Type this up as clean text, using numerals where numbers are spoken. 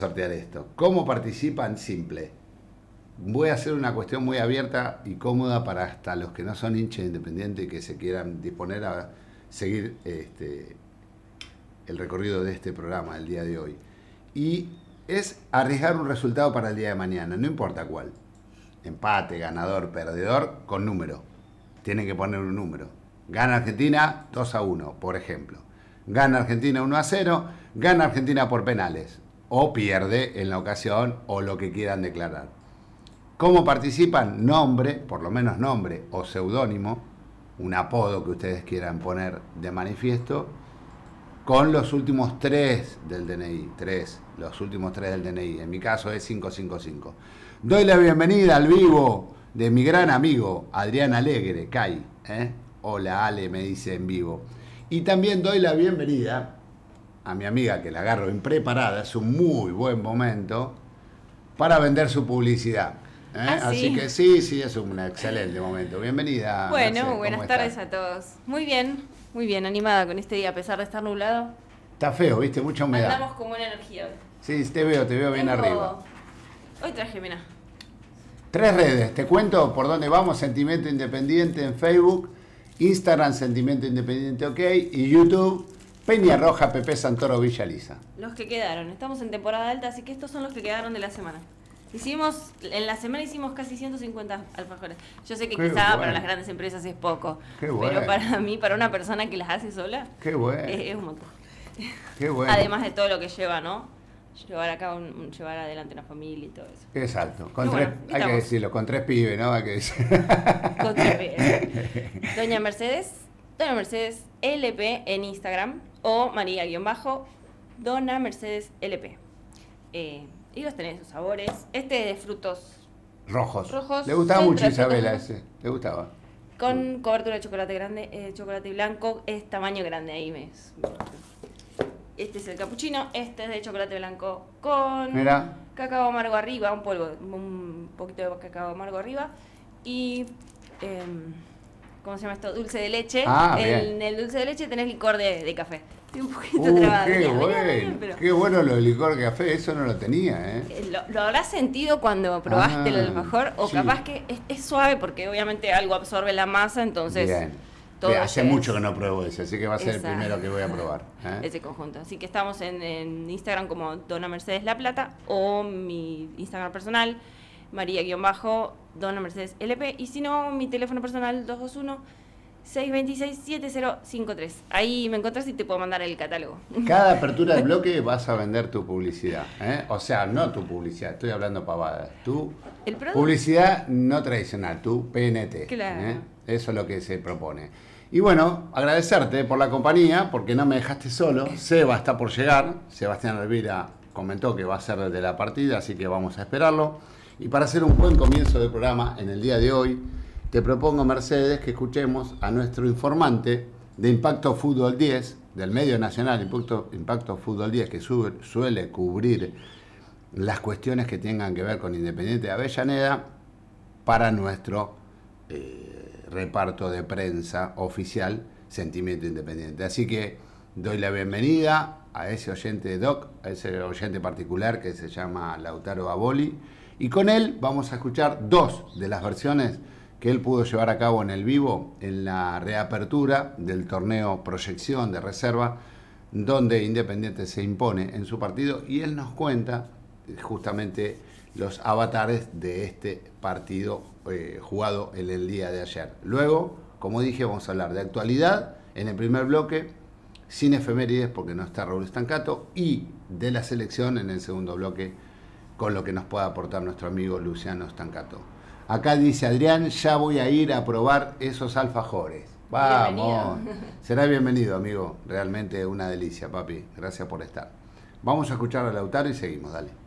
sortear esto. ¿Cómo participan? Simple. Voy a hacer una cuestión muy abierta y cómoda para hasta los que no son hinchas independientes y que se quieran disponer a seguir el recorrido de este programa el día de hoy. Y es arriesgar un resultado para el día de mañana, no importa cuál. Empate, ganador, perdedor, con número. Tienen que poner un número. Gana Argentina 2-1, por ejemplo. Gana Argentina 1-0, gana Argentina por penales. O pierde en la ocasión o lo que quieran declarar. ¿Cómo participan? Nombre, por lo menos nombre o seudónimo, un apodo que ustedes quieran poner de manifiesto, con los últimos 3 del DNI. Los últimos 3 del DNI. En mi caso es 555. Doy la bienvenida al vivo de mi gran amigo Adrián Alegre, Kai. Hola Ale, me dice en vivo. Y también doy la bienvenida a mi amiga, que la agarro impreparada, es un muy buen momento para vender su publicidad. Así que sí, es un excelente momento. Bienvenida. Bueno, Mercedes, buenas tardes a todos. Muy bien, animada con este día, a pesar de estar nublado. Está feo, ¿viste? Mucha humedad. Andamos con buena energía hoy. Sí, te veo bien arriba. Hoy traje, mira. 3 redes, te cuento por dónde vamos. Sentimiento Independiente en Facebook, Instagram Sentimiento Independiente OK y YouTube Peña Roja, Pepe Santoro, Villa Lisa. Los que quedaron, estamos en temporada alta, así que estos son los que quedaron de la semana. En la semana hicimos casi 150 alfajores. Yo sé que quizá para las grandes empresas es poco, pero para mí, para una persona que las hace sola, es un montón. Qué bueno. Además de todo lo que lleva, ¿no? Llevar adelante una familia y todo eso. Exacto. Hay que decirlo, con 3 pibes, ¿no? Hay que decir. Con 3 pibes. Doña Mercedes LP en Instagram o María-Dona Mercedes LP. Y los tenés, sus sabores. Este de frutos rojos. Le gustaba mucho Isabela ese. Le gustaba. Con cobertura de chocolate grande, chocolate blanco, es tamaño grande ahí. Este es el capuchino, este es de chocolate blanco con cacao amargo arriba, un poquito de cacao amargo arriba y ¿cómo se llama esto? Dulce de leche. En el dulce de leche tenés licor de café. Estoy un poquito trabada. Qué bueno lo del licor de café, eso no lo tenía, ¿Lo habrás sentido cuando probaste el alfajor? O sí. Capaz que es suave porque obviamente algo absorbe la masa, entonces... Bien. Hace mucho que no pruebo ese, así que va a ser el primero que voy a probar. Ese conjunto. Así que estamos en Instagram como Dona Mercedes La Plata o mi Instagram personal, María-Dona Mercedes LP. Y si no, mi teléfono personal 221-626-7053. Ahí me encontrás y te puedo mandar el catálogo. Cada apertura del bloque vas a vender tu publicidad. O sea, no tu publicidad, estoy hablando pavadas. Tu publicidad no tradicional, tu PNT. Claro. Eso es lo que se propone. Y bueno, agradecerte por la compañía, porque no me dejaste solo. Seba está por llegar. Sebastián Elvira comentó que va a ser desde la partida, así que vamos a esperarlo. Y para hacer un buen comienzo del programa en el día de hoy, te propongo, Mercedes, que escuchemos a nuestro informante de Impacto Fútbol 10, del medio nacional Impacto Fútbol 10, que suele cubrir las cuestiones que tengan que ver con Independiente de Avellaneda, para nuestro reparto de prensa oficial Sentimiento Independiente. Así que doy la bienvenida a ese oyente a ese oyente particular que se llama Lautaro Aboli, y con él vamos a escuchar 2 de las versiones que él pudo llevar a cabo en el vivo en la reapertura del torneo Proyección de Reserva, donde Independiente se impone en su partido, y él nos cuenta justamente los avatares de este partido jugado en el día de ayer. Luego, como dije, vamos a hablar de actualidad en el primer bloque, sin efemérides porque no está Raúl Stancato, y de la selección en el segundo bloque, con lo que nos pueda aportar nuestro amigo Luciano Stancato. Acá dice Adrián, ya voy a ir a probar esos alfajores. Vamos. Será bienvenido, amigo. Realmente una delicia, papi. Gracias por estar. Vamos a escuchar a Lautaro y seguimos, dale.